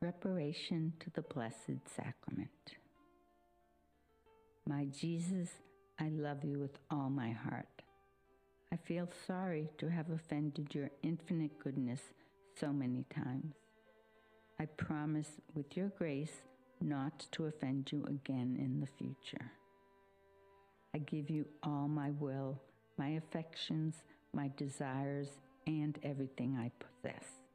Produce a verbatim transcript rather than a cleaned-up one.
Preparation to the Blessed Sacrament. My Jesus, I love you with all my heart. I feel sorry to have offended your infinite goodness so many times. I promise, with your grace, not to offend you again in the future. I give you all my will, my affections, my desires, and everything I possess.